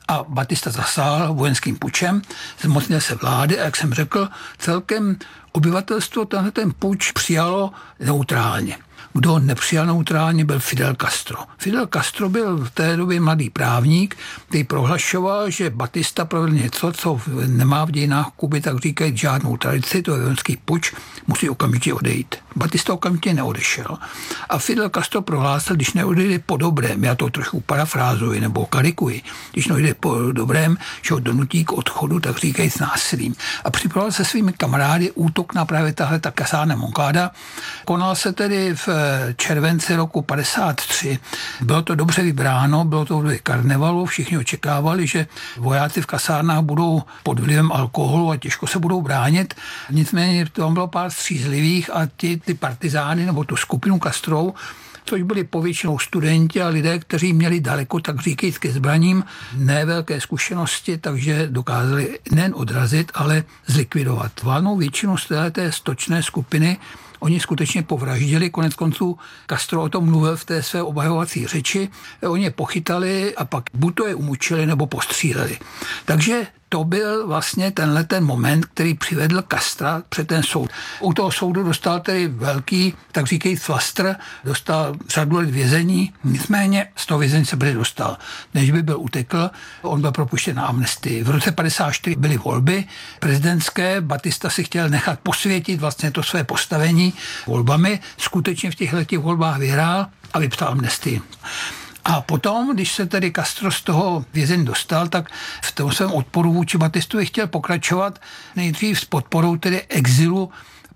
a Batista zasáhl vojenským pučem, zmocnil se vlády a jak jsem řekl, celkem obyvatelstvo ten puč přijalo neutrálně. Kdo nepřijal neutrálně, byl Fidel Castro. Fidel Castro byl v té době mladý právník, který prohlašoval, že Batista provedl něco, co nemá v dějinách Kuby, tak říkají žádnou tradici, to je vojenský puč, musí okamžitě odejít. Batista okamžitě neodešel. A Fidel Castro prohlásil, když neodejde po dobrém, já to trošku parafrázuji nebo karikuji, když neodejde po dobrém, že ho donutí k odchodu, tak říkají s násilím. A připravil se svými kamarády útok na právě tahle ta kasána Moncada. Konal se tedy v červenci roku 53. Bylo to dobře vybráno, bylo to v karnevalu, všichni očekávali, že vojáci v kasárnách budou pod vlivem alkoholu a těžko se budou bránit. Nicméně tam bylo pár střízlivých a ty partizány nebo tu skupinu Castrou, což byli povětšinou studenti a lidé, kteří měli daleko, tak říkajíc, ke zbraním, ne velké zkušenosti, takže dokázali nejen odrazit, ale zlikvidovat. Valnou většinu z té stočné skupiny oni skutečně povraždili, konec konců Castro o tom mluvil v té své obhajovací řeči, oni je pochytali a pak buď to je umučili, nebo postříleli. Takže to byl vlastně ten moment, který přivedl Castra před ten soud. U toho soudu dostal tedy velký, tak říkají, flastr, dostal řadu let vězení, nicméně z toho vězení se brzy dostal. Než by byl utekl, on byl propuštěn na amnestii. V roce 54 byly volby prezidentské, Batista si chtěl nechat posvětit vlastně to své postavení volbami, skutečně v těch volbách vyhrál a vypsal amnestii. A potom, když se tedy Castro z toho vězení dostal, tak v tom svém odporu vůči Batistovi chtěl pokračovat nejdřív s podporou tedy exilu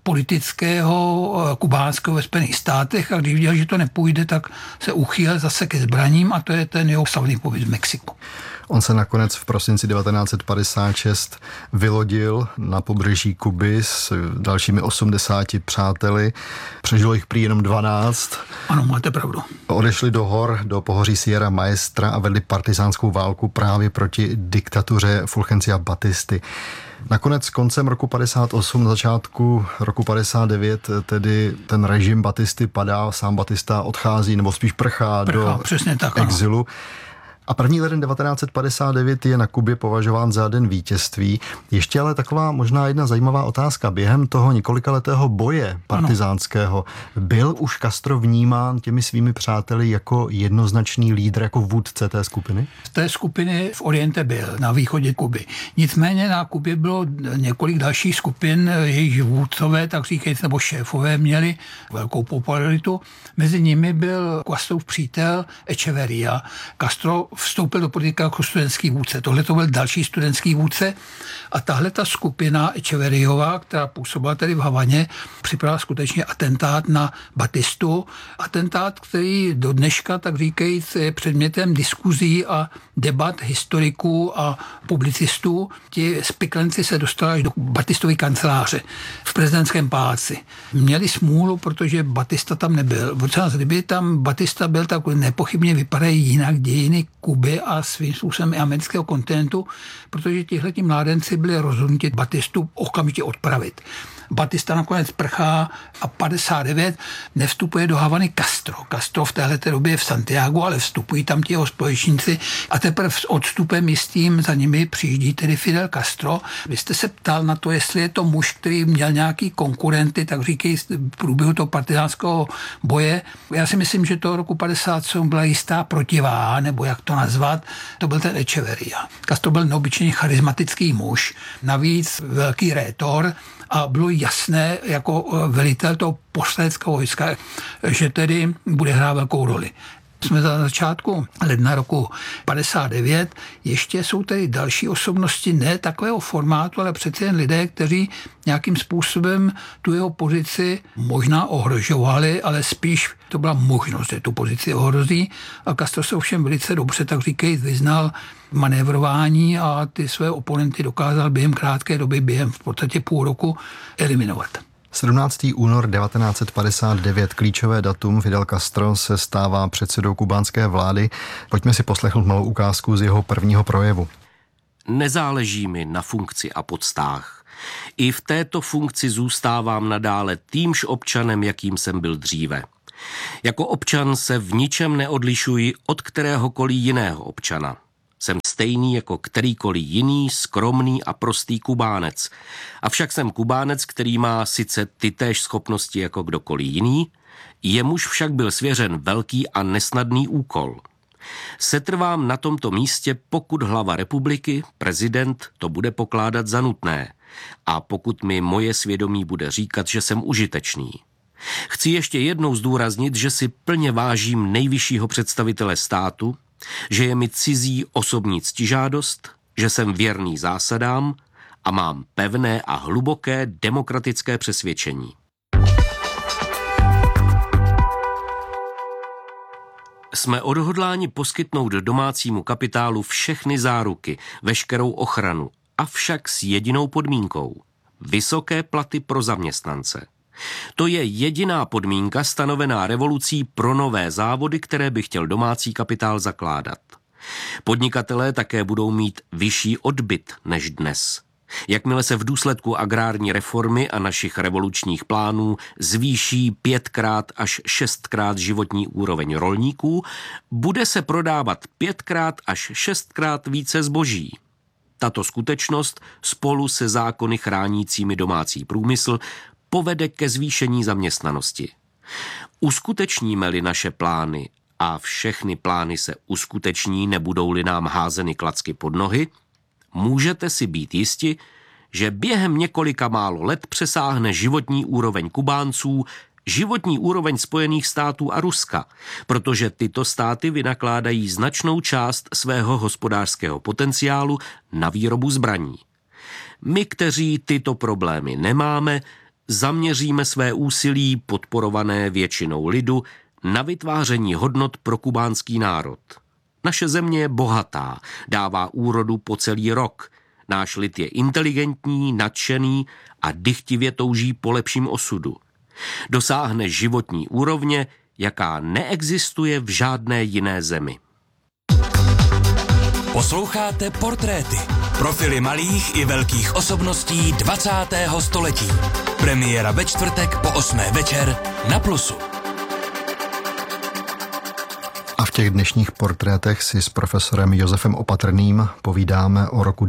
politického kubánského ve Spojených státech a když viděl, že to nepůjde, tak se uchýlil zase ke zbraním a to je ten jeho slavný pobyt v Mexiku. On se nakonec v prosinci 1956 vylodil na pobřeží Kuby s dalšími 80 přáteli. Přežilo jich prý jenom 12. Ano, máte pravdu. Odešli do hor, do pohoří Sierra Maestra a vedli partizánskou válku právě proti diktatuře Fulgencia Batisty. Nakonec koncem roku 58, na začátku roku 59, tedy ten režim Batisty padá, sám Batista odchází, nebo spíš prchá do tak, exilu. Ano. A 1. leden 1959 je na Kubě považován za den vítězství. Ještě ale taková možná jedna zajímavá otázka. Během toho několikaletého boje partizánského byl už Castro vnímán těmi svými přáteli jako jednoznačný lídr, jako vůdce té skupiny? Z té skupiny v Oriente byl, na východě Kuby. Nicméně na Kubě bylo několik dalších skupin, jejich vůdcové, tak říkajíc, nebo šéfové měli velkou popularitu. Mezi nimi byl Castrův přítel Echeverría. Castro vstoupil do politiky jako studentský vůdce. Tohle to byl další studentský vůdce a tahle ta skupina Echeverríová, která působila tady v Havaně, připravila skutečně atentát na Batistu. Atentát, který do dneška, tak říkajíc, je předmětem diskuzí a debat historiků a publicistů. Ti spiklenci se dostali až do Batistovy kanceláře v prezidentském paláci. Měli smůlu, protože Batista tam nebyl. Kdyby tam Batista byl, tak nepochybně vypadají jinak dějiny Kuby a svým způsobem i amerického kontinentu, protože tihleti mládenci byli rozhodnuti Batistu okamžitě odpravit. Batista nakonec prchá a 59 nevstupuje do Havany Castro. Castro v téhleté době je v Santiagu, ale vstupují tam ti jeho společníci a teprve s odstupem jistým za nimi přijíždí tedy Fidel Castro. Vy jste se ptal na to, jestli je to muž, který měl nějaký konkurenty, tak říkají v průběhu toho partizánského boje. Já si myslím, že toho roku 57 byla jistá protiváha, nebo jak to nazvat, to byl ten Echeverría. Castro byl neobyčejně charismatický muž, navíc velký rétor a bylo jasné jako velitel toho povstaleckého vojska, že tedy bude hrát velkou roli. Jsme za začátku ledna roku 59, ještě jsou tady další osobnosti, ne takového formátu, ale přece jen lidé, kteří nějakým způsobem tu jeho pozici možná ohrožovali, ale spíš to byla možnost, že tu pozici ohrozí. A Castro se ovšem velice dobře, tak říkají, vyznal manévrování a ty své oponenty dokázal během krátké doby, během v podstatě půl roku eliminovat. 17. únor 1959, klíčové datum, Fidel Castro se stává předsedou kubánské vlády. Pojďme si poslechnout malou ukázku z jeho prvního projevu. Nezáleží mi na funkci a poctách. I v této funkci zůstávám nadále týmž občanem, jakým jsem byl dříve. Jako občan se v ničem neodlišuji od kteréhokoliv jiného občana. Jsem stejný stejný jako kterýkoliv jiný, skromný a prostý Kubánec. Avšak jsem Kubánec, který má sice tytéž schopnosti jako kdokoliv jiný, jemuž však byl svěřen velký a nesnadný úkol. Setrvám na tomto místě, pokud hlava republiky, prezident, to bude pokládat za nutné a pokud mi moje svědomí bude říkat, že jsem užitečný. Chci ještě jednou zdůraznit, že si plně vážím nejvyššího představitele státu, že je mi cizí osobní ctižádost, že jsem věrný zásadám a mám pevné a hluboké demokratické přesvědčení. Jsme odhodláni poskytnout domácímu kapitálu všechny záruky, veškerou ochranu, avšak s jedinou podmínkou – vysoké platy pro zaměstnance. To je jediná podmínka stanovená revolucí pro nové závody, které by chtěl domácí kapitál zakládat. Podnikatelé také budou mít vyšší odbyt než dnes. Jakmile se v důsledku agrární reformy a našich revolučních plánů zvýší 5x až 6x životní úroveň rolníků, bude se prodávat 5x až 6x více zboží. Tato skutečnost spolu se zákony chránícími domácí průmysl povede ke zvýšení zaměstnanosti. Uskutečníme-li naše plány a všechny plány se uskuteční, nebudou-li nám házeny klacky pod nohy, můžete si být jisti, že během několika málo let přesáhne životní úroveň Kubánců životní úroveň Spojených států a Ruska, protože tyto státy vynakládají značnou část svého hospodářského potenciálu na výrobu zbraní. My, kteří tyto problémy nemáme, zaměříme své úsilí, podporované většinou lidu, na vytváření hodnot pro kubánský národ. Naše země je bohatá, dává úrodu po celý rok. Náš lid je inteligentní, nadšený a dychtivě touží po lepším osudu. Dosáhne životní úrovně, jaká neexistuje v žádné jiné zemi. Posloucháte Portréty. Profily malých i velkých osobností 20. století. Premiéra ve čtvrtek po 8. večer na Plusu. A v těch dnešních portrétech si s profesorem Josefem Opatrným povídáme o roku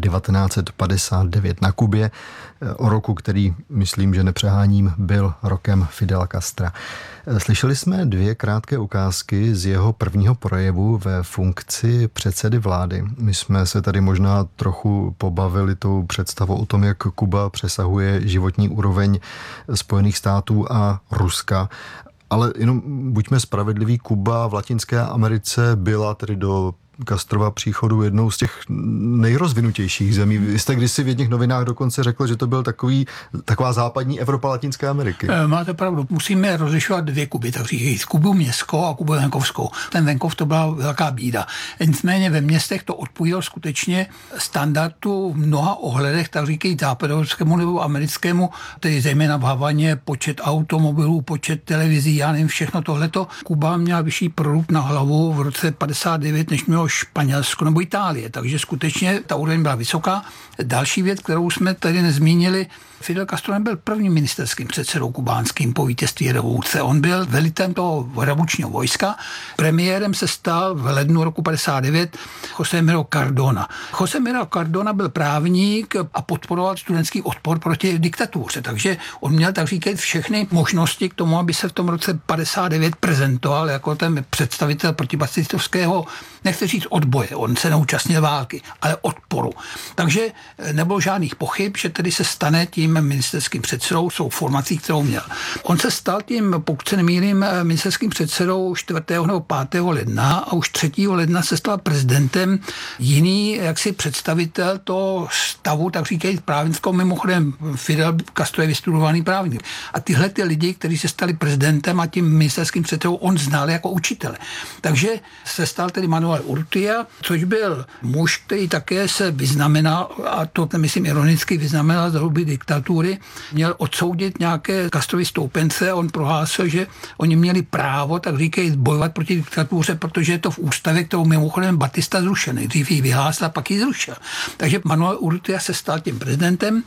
1959 na Kubě, o roku, který, myslím, že nepřeháním, byl rokem Fidela Castra. Slyšeli jsme 2 krátké ukázky z jeho prvního projevu ve funkci předsedy vlády. My jsme se tady možná trochu pobavili tou představou o tom, jak Kuba přesahuje životní úroveň Spojených států a Ruska. Ale jenom buďme spravedliví, Kuba v Latinské Americe byla tedy do Castrova příchodu jednou z těch nejrozvinutějších zemí. Vy jste kdysi v jedných novinách dokonce řekl, že to byl taková západní Evropa Latinské Ameriky. Máte pravdu, musíme rozlišovat 2 Kuby, tak říkají, Kubu městskou a Kubu venkovskou. Ten venkov to byla velká bída. Nicméně ve městech to odpovídalo skutečně standardu v mnoha ohledech, tak říkají západoevropskému nebo americkému, tedy zejména v Havaně, počet automobilů, počet televizí, já nevím, všechno tohleto. Kuba měla vyšší produkt na hlavu v roce 59, než mělo Španělsko nebo Itálie, takže skutečně ta úroveň byla vysoká. Další věc, kterou jsme tady nezmínili, Fidel Castro nebyl prvním ministerským předsedou kubánským po vítězství revoluce. On byl velitelem toho revolučního vojska. Premiérem se stal v lednu roku 59 José Miro Cardona. José Miro Cardona byl právník a podporoval studentský odpor proti diktatuře, takže on měl, tak říkat, všechny možnosti k tomu, aby se v tom roce 59 prezentoval jako ten představitel protibatistovského, nechci říct odboje, on se neúčastnil války, ale odporu. Takže nebylo žádných pochyb, že tedy se stane tím ministerským předsedou, jsou formací, kterou měl. On se stal tím, pokud se nemýlím, ministerským předsedou 4. nebo 5. ledna a už 3. ledna se stal prezidentem jiný jaksi představitel toho stavu, tak říkají právnickou, mimochodem Fidel Castro je vystudovaný právník. A tyhle ty lidi, kteří se stali prezidentem a tím ministerským předsedou, on znal jako učitele. Takže se stal tedy Manuel Urrutia, což byl muž, který také se vyznamenal, a to myslím ironicky vyznamenal za doby diktatury, měl odsoudit nějaké Castrovy stoupence. On prohlásil, že oni měli právo, tak říkají, bojovat proti diktatuře, protože je to v ústavě, kterou mimochodem Batista zrušil. Nejdřív ji vyhlásil a pak ji zrušil. Takže Manuel Urrutia se stal tím prezidentem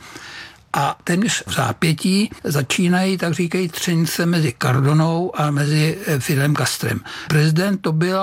a téměř v zápětí začínají, tak říkají, třenice mezi Cardonou a mezi Fidelem Castrem. Prezident to byla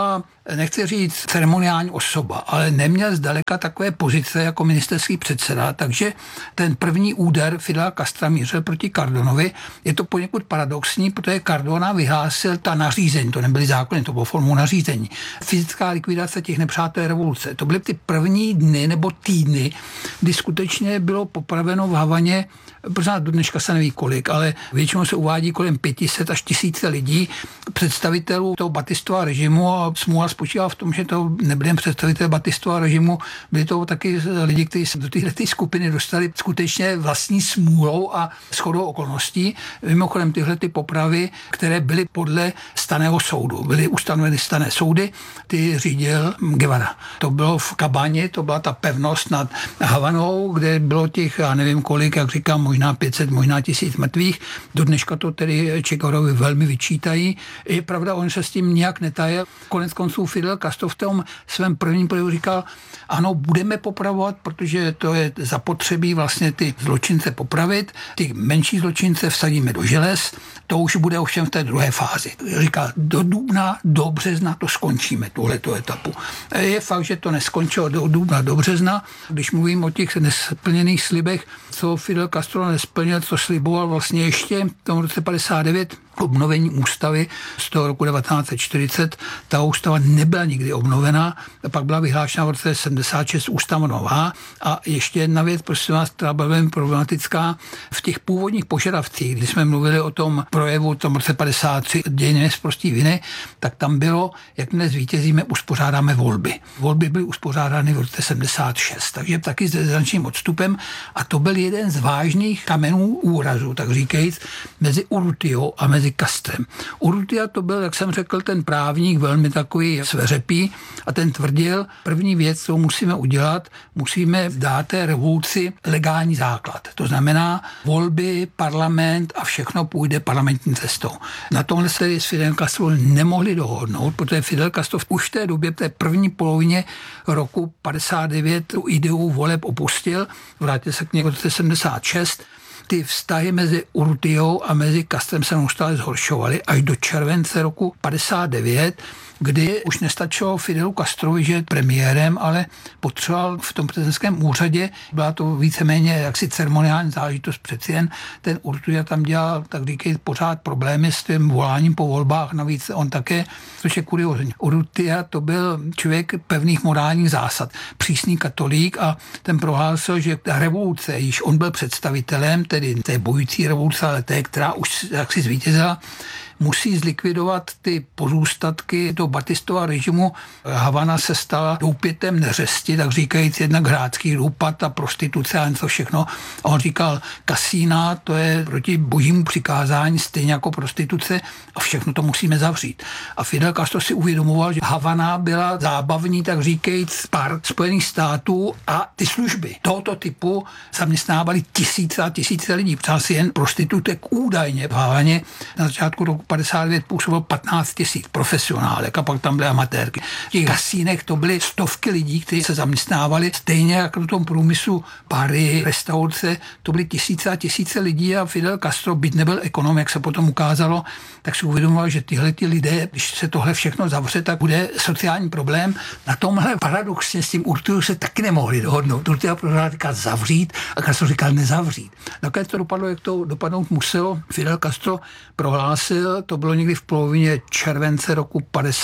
nechci říct ceremoniální osoba, ale neměl zdaleka takové pozice jako ministerský předseda, takže ten první úder Fidela Castra mířil proti Cardonovi. Je to poněkud paradoxní, protože Cardona vyhlásil ta nařízení, to nebyly zákony, to bylo formou nařízení. Fyzická likvidace těch nepřátel revoluce. To byly ty první dny nebo týdny, kdy skutečně bylo popraveno v Havaně, protože do dneška se neví kolik, ale většinou se uvádí kolem 500 až 1000 lidí, představitelů toho Batistova režimu, a smůla spočívá v tom, že to nebyli představitel Batistova režimu, byli to taky lidi, kteří se do této skupiny dostali skutečně vlastní smůlou a shodou okolností. Mimochodem tyhle ty popravy, které byly podle stanného soudu, byly ustanoveny stanné soudy, ty řídil Guevara. To bylo v Kabaně, to byla ta pevnost nad Havanou, kde bylo těch, já nevím kolik, jak říkám, možná 500, možná 1000 mrtvých. Do dneška to tedy Che Guevarovi velmi vyčítají. Je pravda, on se s tím nějak netajil. Konec konců Fidel Castro v tom svém prvním projevu říkal, ano, budeme popravovat, protože to je zapotřebí vlastně ty zločince popravit, ty menší zločince vsadíme do želez, to už bude ovšem v té druhé fázi. Říkal, do dubna, do března to skončíme, tuhletu etapu. Je fakt, že to neskončilo do dubna, do března. Když mluvím o těch nesplněných slibech, co Fidel Castro nesplnil, co sliboval vlastně ještě v tom roce 59, obnovení ústavy z toho roku 1940. Ta ústava nebyla nikdy obnovena, pak byla vyhlášena v roce 76 ústava nová. A ještě jedna věc, prosím vás, která byla velmi problematická. V těch původních požadavcích, když jsme mluvili o tom projevu v tom roce 53 dějiny z prostý viny, tak tam bylo, jakmile zvítězíme, uspořádáme volby. Volby byly uspořádány v roce 76, takže taky s značným odstupem, a to byl jeden z vážných kamenů úrazu, tak říkajíc, mezi Urrutiou a mezi Castrem. Urrutia to byl, jak jsem řekl, ten právník velmi takový sveřepý, a ten tvrdil, první věc, co musíme udělat, musíme dát té revoluci legální základ. To znamená volby, parlament a všechno půjde parlamentní cestou. Na tomhle se s Fidel Castro nemohli dohodnout, protože Fidel Castro už v té době, v té první polovině roku 59 tu ideu voleb opustil, vrátil se k němu v roce 76. Ty vztahy mezi Urrutiou a mezi Castrem se neustále zhoršovaly až do července roku 59, kdy už nestačilo Fidelu Castrovi, že je premiérem, ale potřeboval v tom prezidentském úřadě, byla to víceméně jaksi ceremoniální záležitost, přeci jen ten Urrutia tam dělal, tak říkají, pořád problémy s tím voláním po volbách, navíc on také, což je kuriózní. Urrutia to byl člověk pevných morálních zásad, přísný katolík, a ten prohlásil, že ta revoluce, již on byl představitelem, tedy té bojující revoluce, ale té, která už jaksi zvítězila, musí zlikvidovat ty pozůstatky toho Batistova režimu. Havana se stala doupětem neřesti, tak říkajíc, jednak hráčský růpat a prostituce a něco všechno. A on říkal, kasína, to je proti božímu přikázání, stejně jako prostituce, a všechno to musíme zavřít. A Fidel Castro si uvědomoval, že Havana byla zábavní, tak říkajíc, park Spojených států, a ty služby tohoto typu zaměstnávali tisíce a tisíce lidí. Ptal si jen prostitutek údajně v Havaně na začátku roku 59 působilo 15 000 profesionálek, a pak tam byly amatérky. V těch kasínech to byly stovky lidí, kteří se zaměstnávali, stejně jako v tom průmyslu bary, restaurace, to byly tisíce a tisíce lidí, a Fidel Castro, byť nebyl ekonom, jak se potom ukázalo, tak si uvědomoval, že tyhle ty lidé, když se tohle všechno zavře, tak bude sociální problém. Na tomhle paradoxně s tím Urrutiou se taky nemohli dohodnout. Urrutia říkal zavřít a Castro říkal nezavřít. Nakonec to dopadlo, jak to dopadnout muselo. Fidel Castro prohlásil, to bylo někdy v polovině července roku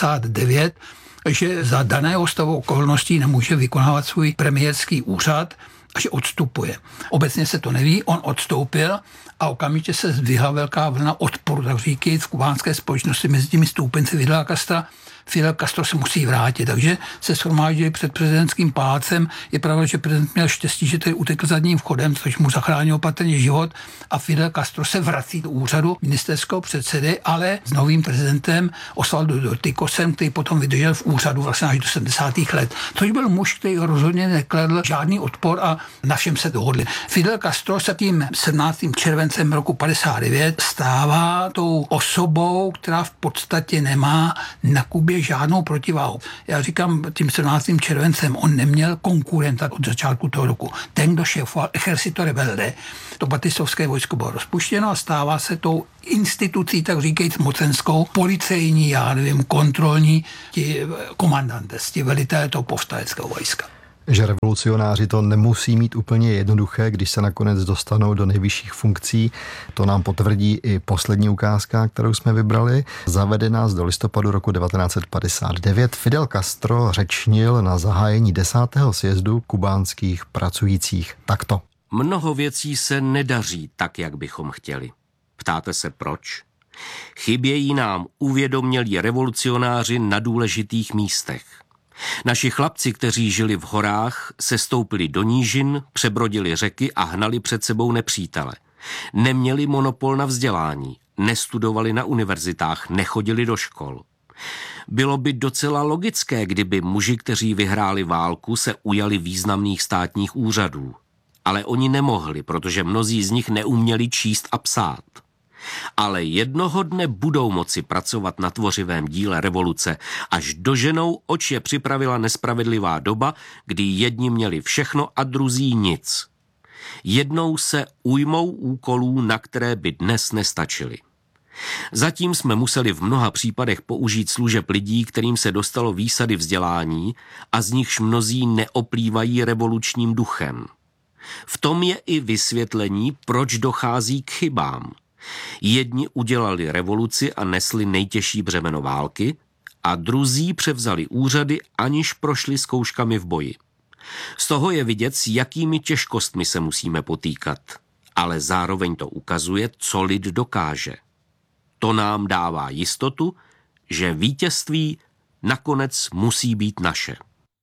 59, že za daného stavu okolností nemůže vykonávat svůj premiérský úřad a že odstupuje. Obecně se to neví, on odstoupil a okamžitě se zdvihla velká vlna odporu, tak říkají, v kubánské společnosti mezi těmi stoupenci Fidela Castra. Fidel Castro se musí vrátit, takže se shromáždili před prezidentským palácem. Je pravda, že prezident měl štěstí, že tady utekl zadním vchodem, což mu zachránilo patrně život, a Fidel Castro se vrací do úřadu ministerského předsedy, ale s novým prezidentem Osvaldo Dorticosem, který potom vydržel v úřadu vlastně až do 70. let. Což byl muž, který rozhodně nekladl žádný odpor a na všem se dohodli. Fidel Castro se tím 17. červencem roku 59 stává tou osobou, která v podstatě nemá na Kubě neměli žádnou protiváhu. Já říkám, tím 17. červencem on neměl konkurenta od začátku toho roku. Ten, kdo šéfoval Ejército Rebelde, to batistovské vojsko bylo rozpuštěno a stává se tou institucí, tak říkajíc mocenskou, policejní, já nevím, kontrolní, ti komandantes, ti velitelé toho povstaleckého vojska. Že revolucionáři to nemusí mít úplně jednoduché, když se nakonec dostanou do nejvyšších funkcí. To nám potvrdí i poslední ukázka, kterou jsme vybrali. Zavede nás do listopadu roku 1959. Fidel Castro řečnil na zahájení 10. sjezdu kubánských pracujících takto. Mnoho věcí se nedaří tak, jak bychom chtěli. Ptáte se proč? Chybějí nám uvědomělí revolucionáři na důležitých místech. Naši chlapci, kteří žili v horách, se stoupili do nížin, přebrodili řeky a hnali před sebou nepřítele. Neměli monopol na vzdělání, nestudovali na univerzitách, nechodili do škol. Bylo by docela logické, kdyby muži, kteří vyhráli válku, se ujali významných státních úřadů. Ale oni nemohli, protože mnozí z nich neuměli číst a psát. Ale jednoho dne budou moci pracovat na tvořivém díle revoluce, až doženou, oč je připravila nespravedlivá doba, kdy jedni měli všechno a druzí nic. Jednou se ujmou úkolů, na které by dnes nestačily. Zatím jsme museli v mnoha případech použít služeb lidí, kterým se dostalo výsady vzdělání a z nichž mnozí neoplývají revolučním duchem. V tom je i vysvětlení, proč dochází k chybám. Jedni udělali revoluci a nesli nejtěžší břemeno války a druzí převzali úřady, aniž prošli zkouškami v boji. Z toho je vidět, s jakými těžkostmi se musíme potýkat, ale zároveň to ukazuje, co lid dokáže. To nám dává jistotu, že vítězství nakonec musí být naše.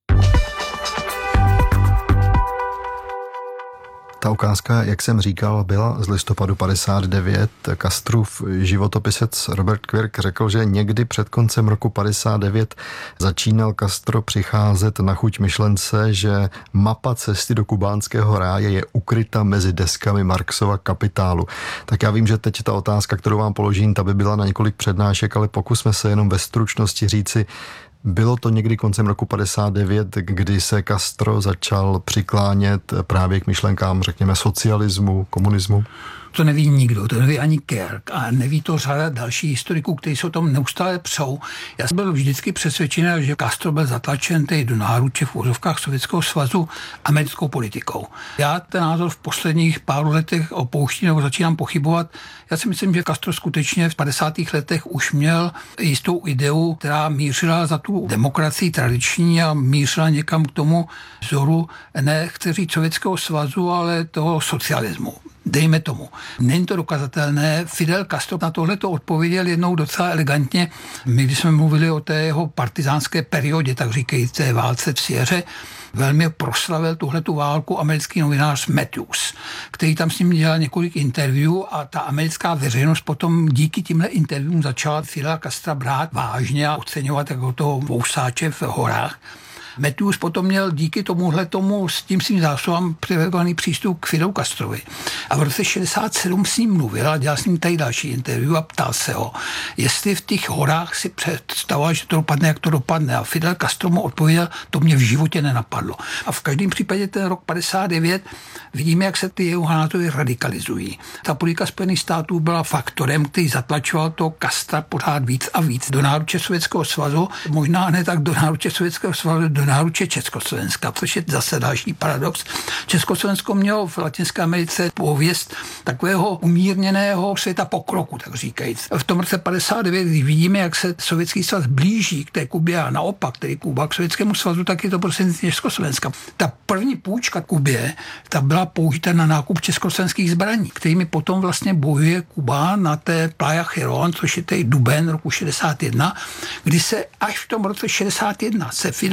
Ta ukázka, jak jsem říkal, byla z listopadu 59. Castrův životopisec Robert Quirk řekl, že někdy před koncem roku 59 začínal Castro přicházet na chuť myšlence, že mapa cesty do kubánského ráje je ukryta mezi deskami Marxova Kapitálu. Tak já vím, že teď ta otázka, kterou vám položím, ta by byla na několik přednášek, ale pokusme se jenom ve stručnosti říci, bylo to někdy koncem roku 59, kdy se Castro začal přiklánět právě k myšlenkám, řekněme, socialismu, komunismu? To neví nikdo, to neví ani Kirk a neví to řada dalších historiků, kteří se o tom neustále přou. Já jsem byl vždycky přesvědčený, že Castro byl zatlačen do náruče v úzovkách Sovětského svazu americkou politikou. Já ten názor v posledních pár letech opouštím nebo začínám pochybovat. Já si myslím, že Castro skutečně v 50. letech už měl jistou ideu, která mířila za tu demokracii tradiční a mířila někam k tomu vzoru, ne chci říct Sovětského svazu, ale toho socialismu. Dejme tomu. Není to dokazatelné. Fidel Castro na tohle to odpověděl jednou docela elegantně. My, když jsme mluvili o té jeho partizánské periodě, tak říkají té válce v Sierře, velmi proslavil tuhletu válku americký novinář Matthews, který tam s ním dělal několik interview a ta americká veřejnost potom díky tímhle interviewům začala Fidela Castra brát vážně a oceňovat jako toho vousáče v horách. Matthews potom měl díky tomu s tím svým zásluhám přivedovaný přístup k Fidelu Castrovi. A v roce 67 s ním mluvil a dělal s ním tady další interview a ptal se ho, jestli v těch horách si představoval, že to dopadne, jak to dopadne. A Fidel Castro mu odpověděl, to mě v životě nenapadlo. A v každém případě ten rok 59 vidíme, jak se ty jeho názory radikalizují. Ta politika Spojených států byla faktorem, který zatlačoval to Castra pořád víc a víc do náruče Sovětského svazu, možná ne tak do náruče Sovětského svazu, do náruče Československa, což je zase další paradox. Československo mělo v Latinské Americe pověst takového umírněného světa pokroku, tak říkajíc. V tom roce 59, když vidíme, jak se Sovětský svaz blíží k té Kubě a naopak, tedy Kuba k Sovětskému svazu, tak je to prostě Československa. Ta první půjčka Kubě, ta byla použita na nákup československých zbraní, kterými potom vlastně bojuje Kuba na té Playa Girón, což je tady duben roku 61, kdy se až v tom roce 61 se Fidel Castro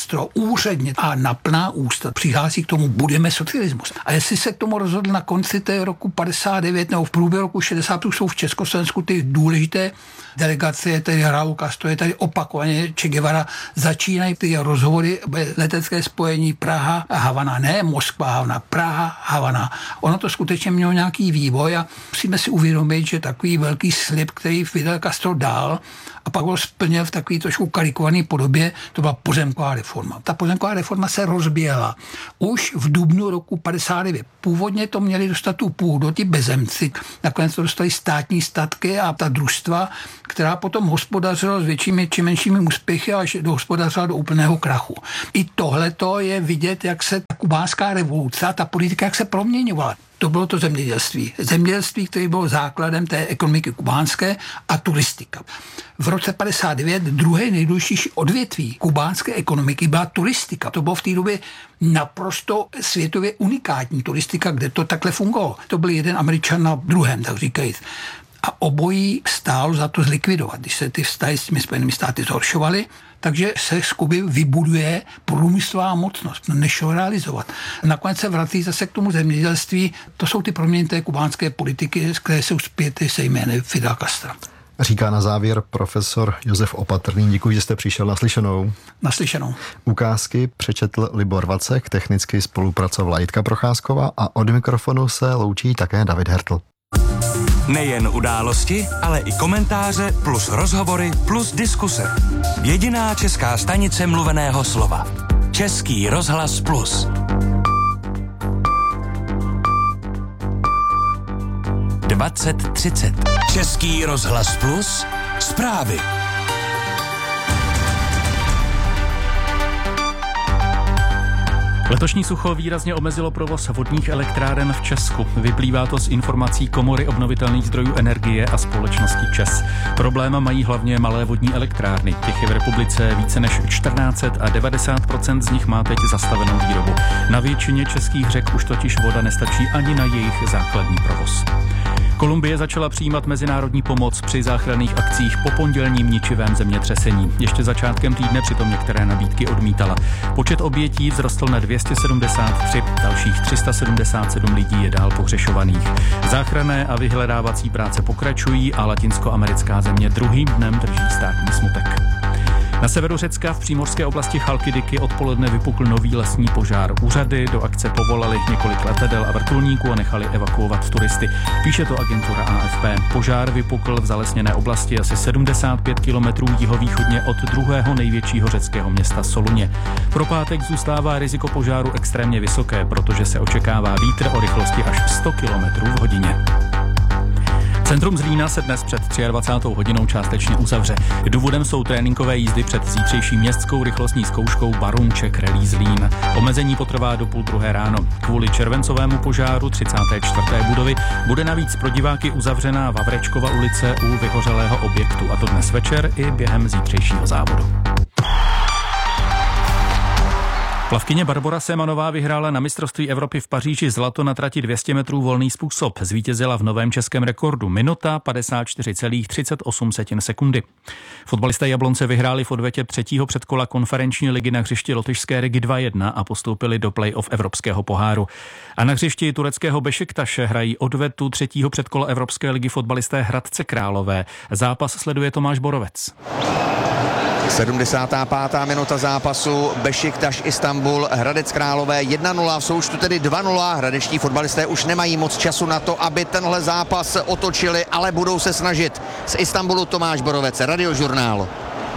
Castro úředně a na plná ústa přihlásí k tomu, budeme socialismus. A jestli se k tomu rozhodl na konci té roku 59 nebo v průběhu roku 60, jsou v Československu ty důležité delegace, tedy Raúl Castro, je tady opakovaně Che Guevara, začínají ty rozhovory, letecké spojení Praha a Havana, ne Moskva, Havana, Praha, Havana. Ono to skutečně mělo nějaký vývoj a musíme si uvědomit, že takový velký slib, který Fidel Castro dal a pak ho splnil v takový trošku karikované podobě, to byla pozemková reforma. Ta pozemková reforma se rozběhla už v dubnu roku 59. Původně to měli dostat tu půdu, ti bezemci. Nakonec to dostali státní statky a ta družstva, která potom hospodařila s většími či menšími úspěchy až hospodařila do úplného krachu. I tohleto je vidět, jak se ta kubánská revoluce, ta politika, jak se proměňovala. To bylo to zemědělství. Zemědělství, které bylo základem té ekonomiky kubánské a turistika. V roce 59 druhé nejdůležitější odvětví kubánské ekonomiky byla turistika. To bylo v té době naprosto světově unikátní turistika, kde to takhle fungovalo. To byl jeden Američan na druhém, tak říkajíc. A obojí stálo za to zlikvidovat, když se ty vztahy s těmi Spojenými státy zhoršovaly, takže se z Kuby vybuduje průmyslová mocnost, než ho realizovat. Nakonec se vrací zase k tomu zemědělství. To jsou ty proměny té kubánské politiky, které jsou zpěty se jmény Fidela Castra. Říká na závěr profesor Josef Opatrný. Děkuji, že jste přišel naslyšenou. Naslyšenou. Ukázky přečetl Libor Vacek, technicky spolupracovala Jitka Procházková a od mikrofonu se loučí také David Hertl. Nejen události, ale i komentáře plus rozhovory plus diskuse. Jediná česká stanice mluveného slova. Český rozhlas Plus. 2030. Český rozhlas Plus. Zprávy. Letošní sucho výrazně omezilo provoz vodních elektráren v Česku. Vyplývá to z informací Komory obnovitelných zdrojů energie a společnosti ČEZ. Problém mají hlavně malé vodní elektrárny. Těch je v republice více než 1400 a 90% z nich má teď zastavenou výrobu. Na většině českých řek už totiž voda nestačí ani na jejich základní provoz. Kolumbie začala přijímat mezinárodní pomoc při záchranných akcích po pondělním ničivém zemětřesení. Ještě začátkem týdne přitom některé nabídky odmítala. Počet obětí vzrostl na 273, dalších 377 lidí je dál pohřešovaných. Záchranné a vyhledávací práce pokračují a latinskoamerická země druhým dnem drží státní smutek. Na severu Řecka v přímořské oblasti Chalkidiky odpoledne vypukl nový lesní požár. Úřady do akce povolali několik letadel a vrtulníků a nechali evakuovat turisty. Píše to agentura AFP. Požár vypukl v zalesněné oblasti asi 75 kilometrů jihovýchodně od druhého největšího řeckého města Soluně. Pro pátek zůstává riziko požáru extrémně vysoké, protože se očekává vítr o rychlosti až 100 kilometrů v hodině. Centrum Zlína se dnes před 23. hodinou částečně uzavře. Důvodem jsou tréninkové jízdy před zítřejší městskou rychlostní zkouškou Barunček Rallye Zlín. Omezení potrvá do 2:30 ráno. Kvůli červencovému požáru 34. budovy bude navíc pro diváky uzavřená Vavrečkova ulice u vyhořelého objektu, a to dnes večer i během zítřejšího závodu. Plavkyně Barbora Semanová vyhrála na mistrovství Evropy v Paříži zlato na trati 200 metrů volný způsob. Zvítězila v novém českém rekordu minuta 54,38 sekundy. Fotbalisté Jablonce vyhráli v odvetě třetího předkola konferenční ligy na hřišti lotyšské Rigi 2-1 a postoupili do play-off Evropského poháru. A na hřišti tureckého Bešiktaše hrají odvetu třetího předkola Evropské ligy fotbalisté Hradce Králové. Zápas sleduje Tomáš Borovec. 75. minuta zápasu, Bešiktaš Istanbul, Hradec Králové 1-0, v součtu tedy 2-0. Hradečtí fotbalisté už nemají moc času na to, aby tenhle zápas otočili, ale budou se snažit. Z Istanbulu Tomáš Borovec, Radiožurnál.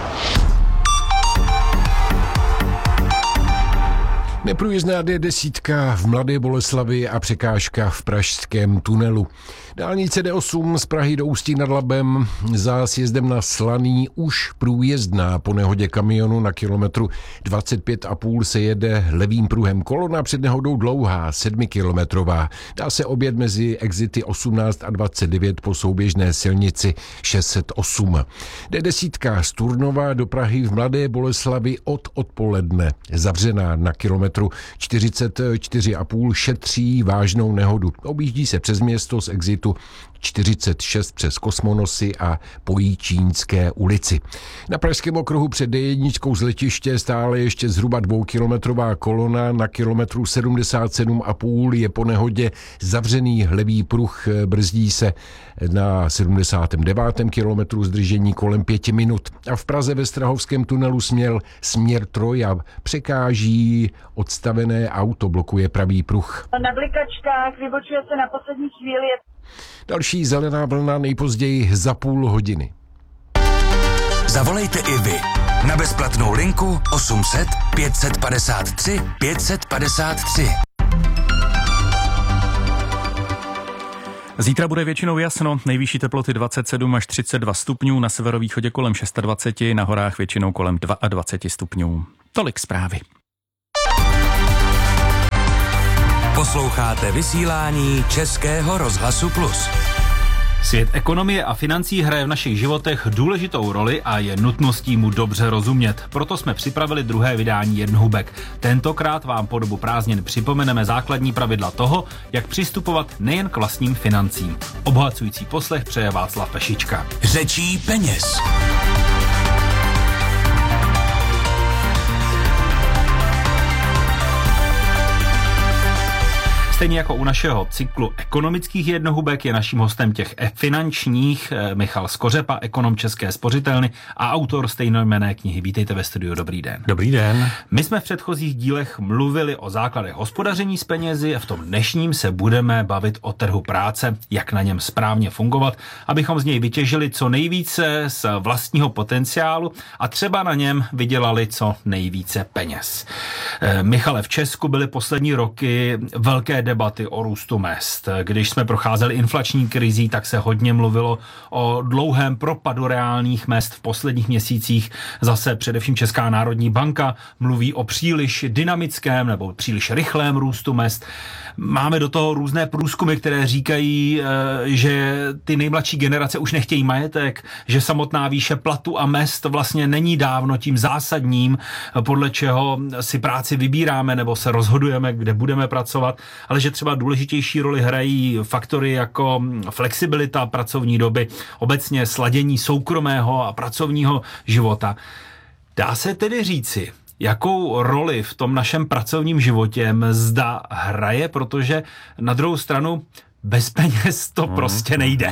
Neprůjezdná D10 v Mladé Boleslavi a překážka v pražském tunelu. Dálnice D8 z Prahy do Ústí nad Labem za sjezdem na Slaný už průjezdná. Po nehodě kamionu na kilometru 25,5 se jede levým pruhem. Kolona před nehodou dlouhá, 7kilometrová. Dá se objet mezi exity 18 a 29 po souběžné silnici 608. D10 z Turnova do Prahy v Mladé Boleslavi od odpoledne. Zavřená na kilometru 44,5 šetří vážnou nehodu. Objíždí se přes město z exitu 46 přes Kosmonosy a po Jičínské ulici. Na Pražském okruhu před D1 z letiště stále ještě zhruba 2kilometrová kolona, na kilometru 77,5 je po nehodě zavřený levý pruh, brzdí se na 79. kilometru zdržení kolem 5 minut. A v Praze ve Strahovském tunelu směr Troja překáží odstavené auto, blokuje pravý pruh. Na blikačkách vybočuje se na poslední chvíli. Další zelená vlna nejpozději za půl hodiny. Zavolejte i vy na bezplatnou linku 800 553 553. Zítra bude většinou jasno, nejvyšší teploty 27 až 32 stupňů, na severovýchodě kolem 26, na horách většinou kolem 22 stupňů. Tolik zprávy. Posloucháte vysílání Českého rozhlasu Plus. Svět ekonomie a financí hraje v našich životech důležitou roli a je nutností mu dobře rozumět. Proto jsme připravili druhé vydání Jednohubek. Tentokrát vám po dobu prázdnin připomeneme základní pravidla toho, jak přistupovat nejen k vlastním financím. Obohacující poslech přeje Václav Pešička. Řečí peněz. Stejně jako u našeho cyklu ekonomických jednohubek je naším hostem těch finančních Michal Skořepa, ekonom České spořitelny a autor stejnojmenné knihy. Vítejte ve studiu, dobrý den. Dobrý den. My jsme v předchozích dílech mluvili o základech hospodaření s penězi a v tom dnešním se budeme bavit o trhu práce, jak na něm správně fungovat, abychom z něj vytěžili co nejvíce z vlastního potenciálu a třeba na něm vydělali co nejvíce peněz. Michale, v Česku byly poslední roky velké debaty o růstu mezd. Když jsme procházeli inflační krizí, tak se hodně mluvilo o dlouhém propadu reálných mezd v posledních měsících. Zase především Česká národní banka mluví o příliš dynamickém nebo příliš rychlém růstu mezd. Máme do toho různé průzkumy, které říkají, že ty nejmladší generace už nechtějí majetek, že samotná výše platu a mezd vlastně není dávno tím zásadním, podle čeho si práci vybíráme nebo se rozhodujeme, kde budeme pracovat, ale že třeba důležitější roli hrají faktory jako flexibilita pracovní doby, obecně sladění soukromého a pracovního života. Dá se tedy říci, jakou roli v tom našem pracovním životě mzda hraje, protože na druhou stranu bez peněz to prostě nejde.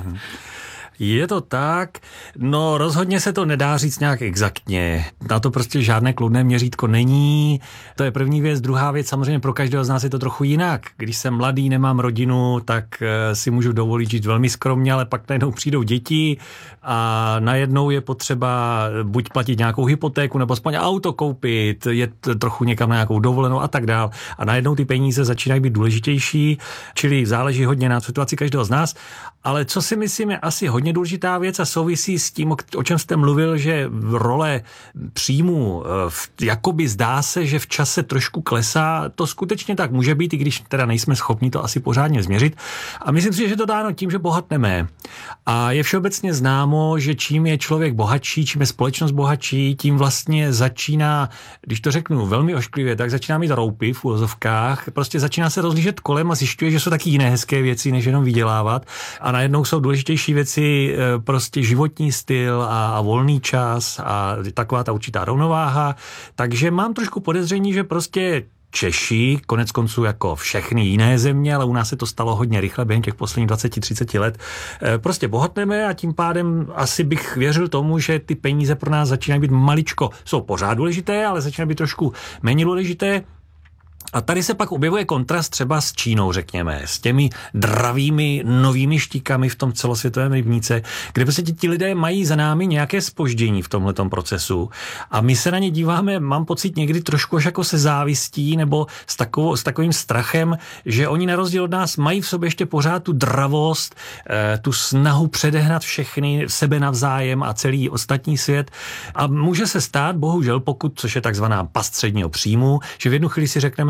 Je to tak, no rozhodně se to nedá říct nějak exaktně. Na to prostě žádné kloudné měřítko není. To je první věc. Druhá věc, samozřejmě pro každého z nás je to trochu jinak. Když jsem mladý, nemám rodinu, tak si můžu dovolit žít velmi skromně, ale pak najednou přijdou děti a najednou je potřeba buď platit nějakou hypotéku, nebo aspoň auto koupit, jet trochu někam na nějakou dovolenou a tak dál. A najednou ty peníze začínají být důležitější, čili záleží hodně na situaci každého z nás. Ale co si myslím je asi hodně důležitá věc a souvisí s tím, o čem jste mluvil, že role příjmu jakoby zdá se, že v čase trošku klesá. To skutečně tak může být, i když teda nejsme schopni to asi pořádně změřit. A myslím si, že je to dáno tím, že bohatneme. A je všeobecně známo, že čím je člověk bohatší, čím je společnost bohatší, tím vlastně začíná, když to řeknu velmi ošklivě, tak začíná mít roupy v uvozovkách. Prostě začíná se rozlížet kolem a zjišťuje, že jsou taky jiné hezké věci, než jenom vydělávat. A najednou jsou důležitější věci, prostě životní styl a volný čas a taková ta určitá rovnováha. Takže mám trošku podezření, že prostě Češi, konec konců jako všechny jiné země, ale u nás se to stalo hodně rychle během těch posledních 20-30 let, prostě bohatneme a tím pádem asi bych věřil tomu, že ty peníze pro nás začínají být maličko, jsou pořád důležité, ale začínají být trošku méně důležité. A tady se pak objevuje kontrast třeba s Čínou, řekněme, s těmi dravými novými štíkami v tom celosvětovém rybníce, kde prostě ti lidé mají za námi nějaké zpoždění v tomhletom procesu a my se na ně díváme, mám pocit někdy trošku až jako se závistí nebo s takovým strachem, že oni na rozdíl od nás mají v sobě ještě pořád tu dravost, tu snahu předehnat všechny sebe navzájem a celý ostatní svět a může se stát, bohužel, což je takzvaná past středního příjmu, že v jednu chvíli si řekneme,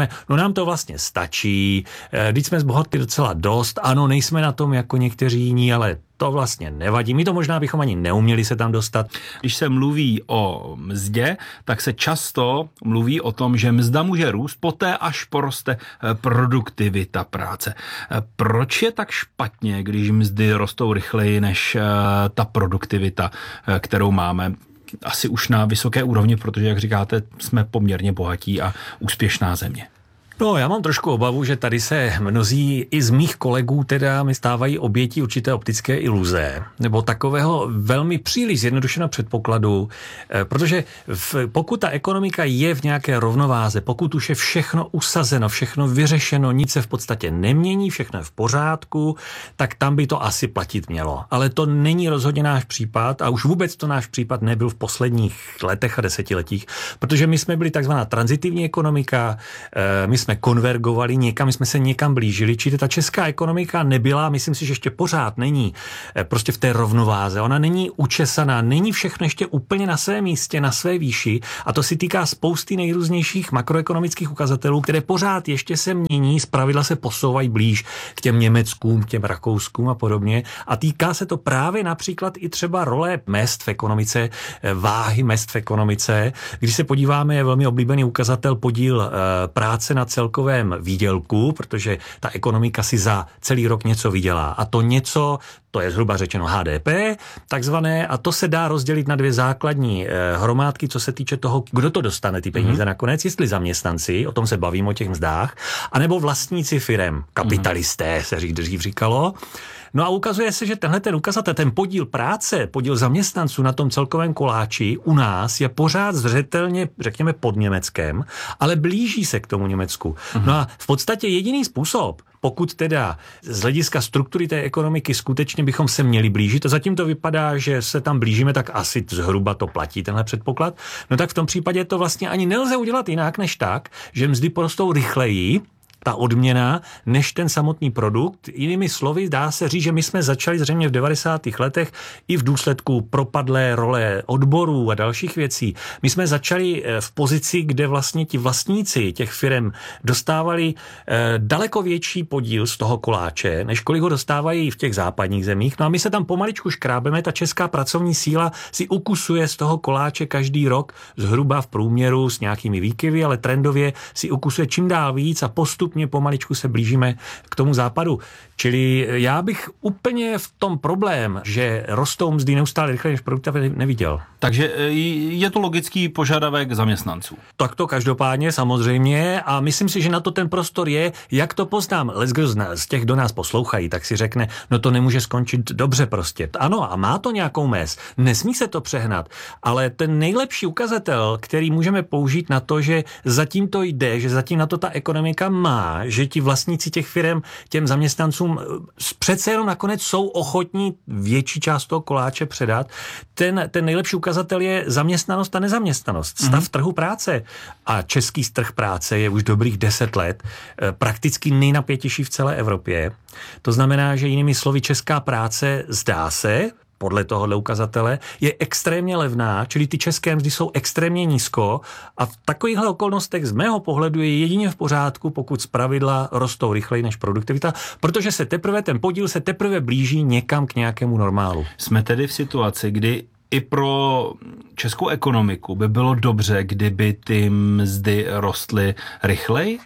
říkáme, no nám to vlastně stačí, když jsme zbohatli docela dost, ano, nejsme na tom jako někteří jiní, ale to vlastně nevadí. My to možná bychom ani neuměli se tam dostat. Když se mluví o mzdě, tak se často mluví o tom, že mzda může růst poté, až poroste produktivita práce. Proč je tak špatně, když mzdy rostou rychleji než ta produktivita, kterou máme? Asi už na vysoké úrovni, protože, jak říkáte, jsme poměrně bohatí a úspěšná země. No, já mám trošku obavu, že tady se mnozí i z mých kolegů teda mi stávají obětí určité optické iluze, nebo takového velmi příliš zjednodušeného předpokladu, protože pokud ta ekonomika je v nějaké rovnováze, pokud už je všechno usazeno, všechno vyřešeno, nic se v podstatě nemění, všechno je v pořádku, tak tam by to asi platit mělo. Ale to není rozhodně náš případ a už vůbec to náš případ nebyl v posledních letech a desetiletích, protože my jsme byli takzvaná tranzitivní ekonomika, my jsme konvergovali někam, my jsme se někam blížili, čili ta česká ekonomika nebyla, myslím si, že ještě pořád není prostě v té rovnováze. Ona není učesaná, není všechno ještě úplně na svém místě, na své výši a to si týká spousty nejrůznějších makroekonomických ukazatelů, které pořád ještě se mění, zpravidla se posouvají blíž k těm Německům, k těm Rakouskům a podobně a týká se to právě například i třeba role mezd v ekonomice, váhy mezd v ekonomice. Když se podíváme, je velmi oblíbený ukazatel podíl práce na celkovém výdělku, protože ta ekonomika si za celý rok něco vydělá. A to něco, to je zhruba řečeno HDP, takzvané, a to se dá rozdělit na dvě základní hromádky, co se týče toho, kdo to dostane ty peníze nakonec, jestli zaměstnanci, o tom se bavím o těch mzdách, anebo vlastníci firem, kapitalisté se dřív říkalo. No a ukazuje se, že tenhle ten ukazatel, ten podíl práce, podíl zaměstnanců na tom celkovém koláči u nás je pořád zřetelně, řekněme, pod Německem, ale blíží se k tomu Německu. No a v podstatě jediný způsob, pokud teda z hlediska struktury té ekonomiky skutečně bychom se měli blížit, a zatím to vypadá, že se tam blížíme, tak asi zhruba to platí tenhle předpoklad, no tak v tom případě to vlastně ani nelze udělat jinak než tak, že mzdy porostou rychleji, ta odměna, než ten samotný produkt. Jinými slovy, dá se říct, že my jsme začali zřejmě v 90. letech i v důsledku propadlé role odborů a dalších věcí. My jsme začali v pozici, kde vlastně ti vlastníci těch firem dostávali daleko větší podíl z toho koláče, než kolik ho dostávají v těch západních zemích. No a my se tam pomaličku škrábeme, ta česká pracovní síla si ukusuje z toho koláče každý rok zhruba v průměru s nějakými výkyvy, ale trendově si ukusuje čím dál víc a postupně pomaličku se blížíme k tomu západu. Čili já bych úplně v tom problém, že rostou mzdy neustále rychleji než produktivita, neviděl. Takže je to logický požadavek zaměstnanců. Tak to každopádně samozřejmě a myslím si, že na to ten prostor je, jak to poznám. Leckdo z těch, kdo nás poslouchají, tak si řekne, no to nemůže skončit dobře prostě. Ano, a má to nějakou mez, nesmí se to přehnat, ale ten nejlepší ukazatel, který můžeme použít na to, že zatím to jde, že zatím na to ta ekonomika má, že ti vlastníci těch firem těm zaměstnancům přece jenom nakonec jsou ochotní větší část toho koláče předat. Ten nejlepší ukazatel je zaměstnanost a nezaměstnanost. Stav trhu práce. A český trh práce je už dobrých 10 let prakticky nejnapětější v celé Evropě. To znamená, že jinými slovy česká práce zdá se, podle tohohle ukazatele, je extrémně levná, čili ty české mzdy jsou extrémně nízko a v takovýchhle okolnostech z mého pohledu je jedině v pořádku, pokud zpravidla rostou rychleji než produktivita, protože se teprve ten podíl se teprve blíží někam k nějakému normálu. Jsme tedy v situaci, kdy i pro českou ekonomiku by bylo dobře, kdyby ty mzdy rostly rychleji?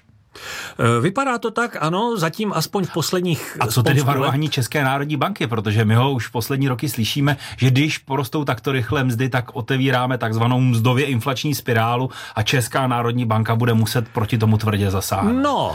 Vypadá to tak, ano, zatím aspoň v posledních... A co tedy varování České národní banky, protože my ho už poslední roky slyšíme, že když porostou takto rychle mzdy, tak otevíráme takzvanou mzdově inflační spirálu a Česká národní banka bude muset proti tomu tvrdě zasáhnout. No,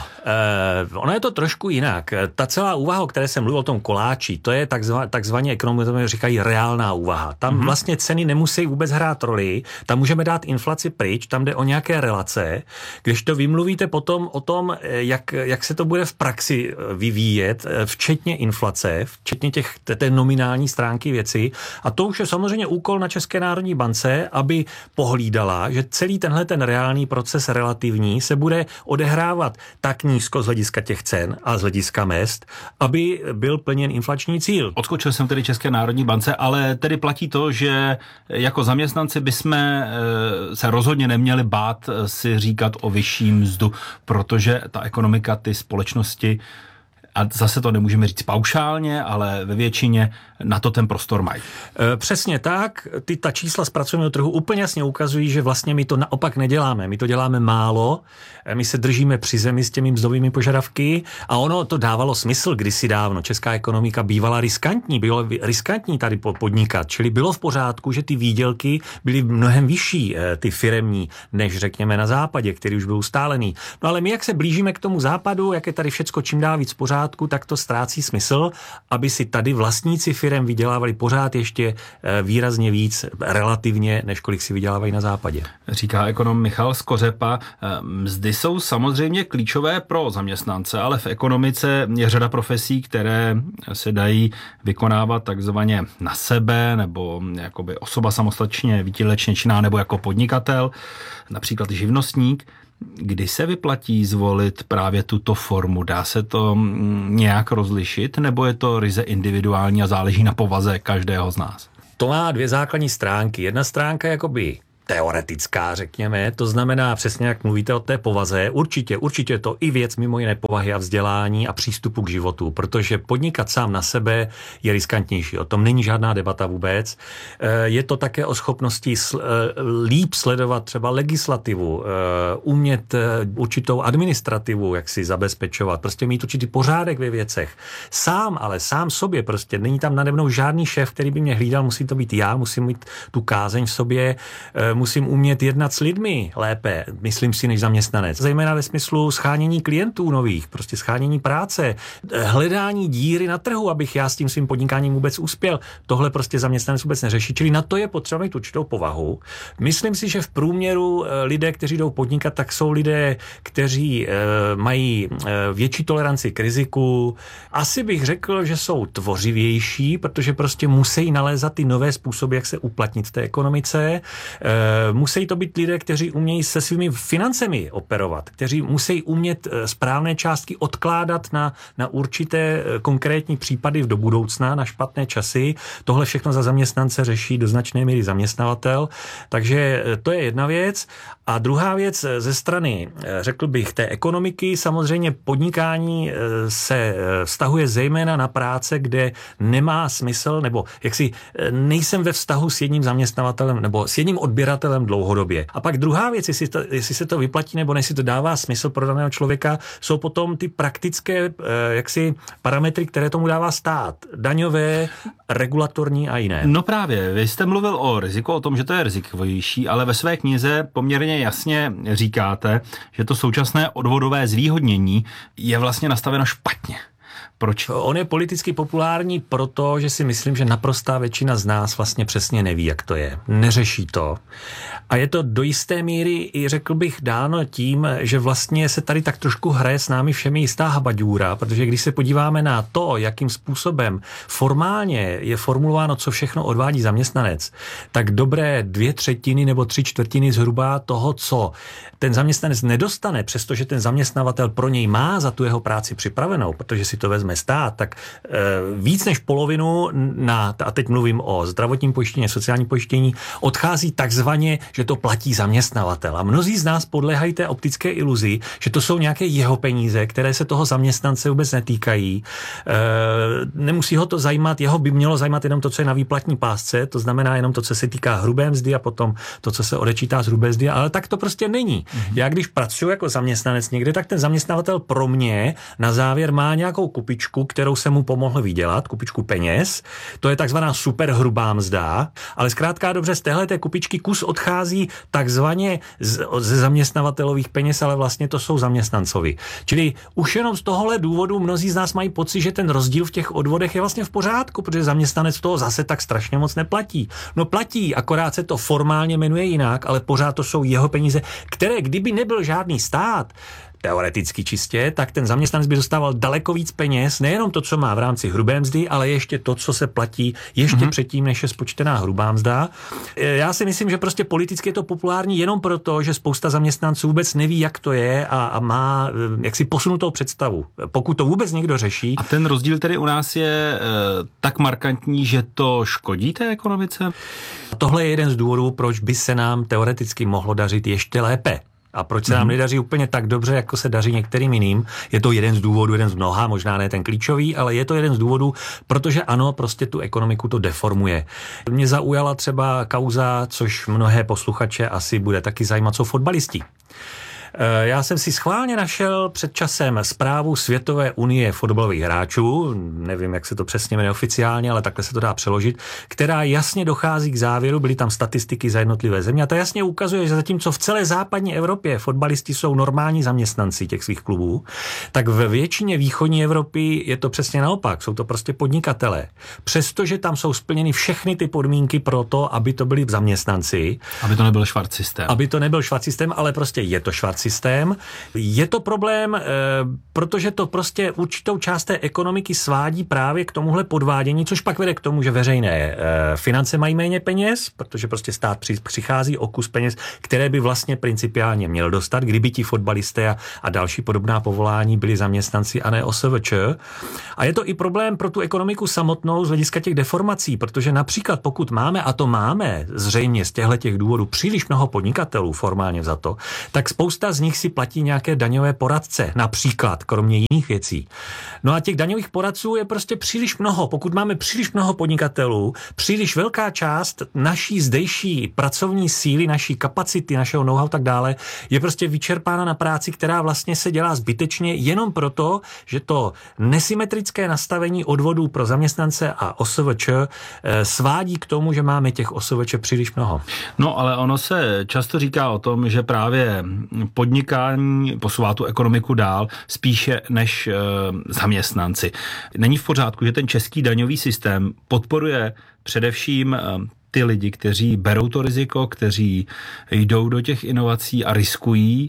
ono je to trošku jinak. Ta celá úvaha, o které jsem mluvil o tom koláči, to je takzvaně ekonomové říkají reálná úvaha. Tam vlastně ceny nemusí vůbec hrát roli, tam můžeme dát inflaci pryč, tam jde o nějaké relace, když to vymluvíte potom o tom, jak se to bude v praxi vyvíjet, včetně inflace, včetně té nominální stránky věci. A to už je samozřejmě úkol na České národní bance, aby pohlídala, že celý tenhle ten reálný proces relativní se bude odehrávat tak nízko z hlediska těch cen a z hlediska mezd, aby byl plněn inflační cíl. Odskočil jsem tedy České národní bance, ale tedy platí to, že jako zaměstnanci bychom se rozhodně neměli bát si říkat o vyšší mzdu, protože protože ta ekonomika, ty společnosti, a zase to nemůžeme říct paušálně, ale ve většině na to ten prostor mají. Přesně tak. Ta čísla z pracovního trhu úplně jasně ukazují, že vlastně my to naopak neděláme. My to děláme málo, my se držíme při zemi s těmi mzdovými požadavky a ono to dávalo smysl kdysi dávno. Česká ekonomika bývala riskantní, bylo riskantní tady podnikat, čili bylo v pořádku, že ty výdělky byly mnohem vyšší, ty firemní, než řekněme na západě, který už byl ustálený. No ale my, jak se blížíme k tomu západu, jak je tady všecko čím dál víc v pořádku, tak to ztrácí smysl, aby si tady vlastníci firem vydělávali pořád ještě výrazně víc relativně, než kolik si vydělávají na západě. Říká ekonom Michal Skořepa. Mzdy jsou samozřejmě klíčové pro zaměstnance, ale v ekonomice je řada profesí, které se dají vykonávat takzvaně na sebe, nebo jakoby osoba samostatně výdělečně činná, nebo jako podnikatel, například živnostník. Kdy se vyplatí zvolit právě tuto formu? Dá se to nějak rozlišit, nebo je to ryze individuální a záleží na povaze každého z nás? To má dvě základní stránky. Jedna stránka je jakoby teoretická, řekněme, to znamená přesně, jak mluvíte o té povaze, určitě je to i věc mimo jiné povahy a vzdělání a přístupu k životu, protože podnikat sám na sebe je riskantnější, o tom není žádná debata vůbec. Je to také o schopnosti líp sledovat třeba legislativu, umět určitou administrativu, jak si zabezpečovat, prostě mít určitý pořádek ve věcech. Sám sobě prostě, není tam nade mnou žádný šéf, který by mě hlídal, musí to být já, musím mít tu kázeň v sobě, musím umět jednat s lidmi lépe, myslím si, než zaměstnanec. Zejména ve smyslu schánění klientů nových, prostě schánění práce, hledání díry na trhu, abych já s tím svým podnikáním vůbec uspěl. Tohle prostě zaměstnanec vůbec neřeší, čili na to je potřeba mít určitou povahu. Myslím si, že v průměru lidé, kteří jdou podnikat, tak jsou lidé, kteří mají větší toleranci k riziku. Asi bych řekl, že jsou tvořivější, protože prostě musí nalézat ty nové způsoby, jak se uplatnit v té ekonomice. Musí to být lidé, kteří umějí se svými financemi operovat, kteří musí umět správné částky odkládat na určité konkrétní případy do budoucna, na špatné časy. Tohle všechno za zaměstnance řeší do značné míry zaměstnavatel. Takže to je jedna věc. A druhá věc ze strany, řekl bych, té ekonomiky, samozřejmě podnikání se vztahuje zejména na práce, kde nemá smysl, nebo jaksi nejsem ve vztahu s jedním zaměstnavatelem nebo s jedním odběratelem dlouhodobě. A pak druhá věc, jestli se to vyplatí nebo jestli to dává smysl pro daného člověka, jsou potom ty praktické jaksi parametry, které tomu dává stát. Daňové, regulatorní a jiné. No právě, vy jste mluvil o riziku, o tom, že to je rizikovější, ale ve své knize poměrně jasně říkáte, že to současné odvodové zvýhodnění je vlastně nastaveno špatně. Proč? On je politicky populární proto, že si myslím, že naprostá většina z nás vlastně přesně neví, jak to je. Neřeší to. A je to do jisté míry, i řekl bych, dáno tím, že vlastně se tady tak trošku hraje s námi všemi jistá habaďůra, protože když se podíváme na to, jakým způsobem formálně je formulováno, co všechno odvádí zaměstnanec, tak dobré 2/3 nebo 3/4 zhruba toho, co ten zaměstnanec nedostane, přestože ten zaměstnavatel pro něj má za tu jeho práci připravenou, protože si to vezme stát, tak víc než polovinu a teď mluvím o zdravotním pojištění, sociálním pojištění, odchází takzvaně, že to platí zaměstnavatel. A mnozí z nás podléhají té optické iluzi, že to jsou nějaké jeho peníze, které se toho zaměstnance vůbec netýkají. Nemusí ho to zajímat, jeho by mělo zajímat jenom to, co je na výplatní pásce, to znamená jenom to, co se týká hrubé mzdy a potom to, co se odečítá z hrubé mzdy, ale tak to prostě není. Já když pracuji jako zaměstnanec někde, tak ten zaměstnavatel pro mě na závěr má nějakou kupičku, kterou se mu pomohl vydělat, kupičku peněz. To je takzvaná superhrubá mzda, ale zkrátka dobře z téhleté kupičky kus odchází takzvaně ze zaměstnavatelových peněz, ale vlastně to jsou zaměstnancovi. Čili už jenom z tohohle důvodu mnozí z nás mají pocit, že ten rozdíl v těch odvodech je vlastně v pořádku, protože zaměstnanec toho zase tak strašně moc neplatí. No platí, akorát se to formálně jmenuje jinak, ale pořád to jsou jeho peníze, které kdyby nebyl žádný stát, teoreticky čistě, tak ten zaměstnanec by dostával daleko víc peněz, nejenom to, co má v rámci hrubé mzdy, ale ještě to, co se platí ještě předtím, než je spočtená hrubá mzda. Já si myslím, že prostě politicky je to populární jenom proto, že spousta zaměstnanců vůbec neví, jak to je a má jaksi posunutou představu. Pokud to vůbec někdo řeší. A ten rozdíl tedy u nás je tak markantní, že to škodí té ekonomice? Tohle je jeden z důvodů, proč by se nám teoreticky mohlo dařit ještě lépe. A proč se nám nedaří úplně tak dobře, jako se daří některým jiným? Je to jeden z důvodů, jeden z mnoha, možná ne ten klíčový, ale je to jeden z důvodů, protože ano, prostě tu ekonomiku to deformuje. Mě zaujala třeba kauza, což mnohé posluchače asi bude taky zajímat, jsou fotbalisti. Já jsem si schválně našel před časem zprávu Světové unie fotbalových hráčů, nevím, jak se to přesně jmenuje oficiálně, ale takhle se to dá přeložit, která jasně dochází k závěru, byly tam statistiky za jednotlivé země a to jasně ukazuje, že zatímco v celé západní Evropě fotbalisti jsou normální zaměstnanci těch svých klubů, tak ve většině východní Evropy je to přesně naopak, jsou to prostě podnikatelé. Přestože tam jsou splněny všechny ty podmínky pro to, aby to byli zaměstnanci. Aby to nebyl švart systém. Aby to nebyl švart systém, ale prostě je to švart systém. Je to problém, protože to prostě určitou část té ekonomiky svádí právě k tomuhle podvádění, což pak vede k tomu, že veřejné finance mají méně peněz, protože prostě stát přichází o kus peněz, které by vlastně principiálně měl dostat, kdyby ti fotbalisté a další podobná povolání byli zaměstnanci a ne OSVČ. A je to i problém pro tu ekonomiku samotnou z hlediska těch deformací, protože například pokud máme, a to máme zřejmě z těchto důvodů příliš mnoho podnikatelů formálně za to, tak spousta z nich si platí nějaké daňové poradce, například, kromě jiných věcí. No a těch daňových poradců je prostě příliš mnoho. Pokud máme příliš mnoho podnikatelů, příliš velká část naší zdejší pracovní síly, naší kapacity, našeho know-how tak dále, je prostě vyčerpána na práci, která vlastně se dělá zbytečně jenom proto, že to nesymetrické nastavení odvodů pro zaměstnance a OSVČ svádí k tomu, že máme těch OSVČ příliš mnoho. No, ale ono se často říká o tom, že právě podnikání posouvá tu ekonomiku dál spíše než zaměstnanci. Není v pořádku, že ten český daňový systém podporuje především ty lidi, kteří berou to riziko, kteří jdou do těch inovací a riskují,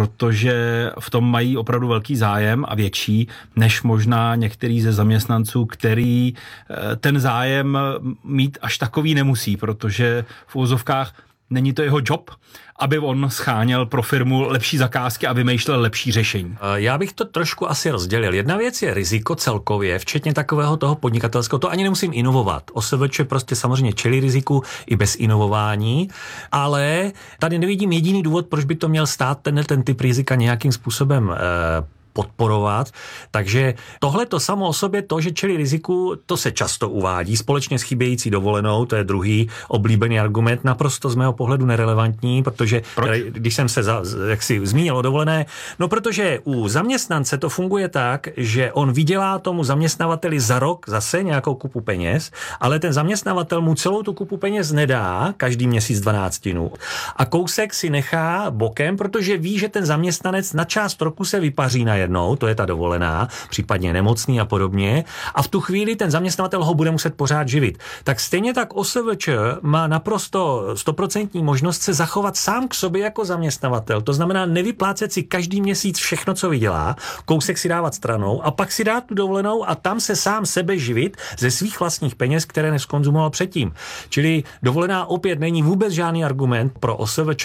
protože v tom mají opravdu velký zájem a větší, než možná některý ze zaměstnanců, který ten zájem mít až takový nemusí, protože v uvozovkách není to jeho job, aby on scháněl pro firmu lepší zakázky a vymýšlel lepší řešení. Já bych to trošku asi rozdělil. Jedna věc je riziko celkově, včetně takového toho podnikatelského, to ani nemusím inovovat. OSVČ prostě samozřejmě čelí riziku i bez inovování, ale tady nevidím jediný důvod, proč by to měl stát ten typ rizika nějakým způsobem podporovat. Takže tohle to samo o sobě, to, že čelí riziku, to se často uvádí společně s chybějící dovolenou, to je druhý oblíbený argument, naprosto z mého pohledu nerelevantní, protože když jsem se jaksi zmínil o dovolené, no protože u zaměstnance to funguje tak, že on vydělá tomu zaměstnavateli za rok zase nějakou kupu peněz, ale ten zaměstnavatel mu celou tu kupu peněz nedá každý měsíc 12 dnů. A kousek si nechá bokem, protože ví, že ten zaměstnanec na část roku se vypaří na jednou, to je ta dovolená, případně nemocný a podobně, a v tu chvíli ten zaměstnavatel ho bude muset pořád živit. Tak stejně tak OSVČ má naprosto 100% možnost se zachovat sám k sobě jako zaměstnavatel. To znamená nevyplácet si každý měsíc všechno, co vydělá, kousek si dávat stranou a pak si dát tu dovolenou a tam se sám sebe živit ze svých vlastních peněz, které neskonzumoval předtím. Čili dovolená opět není vůbec žádný argument pro OSVČ.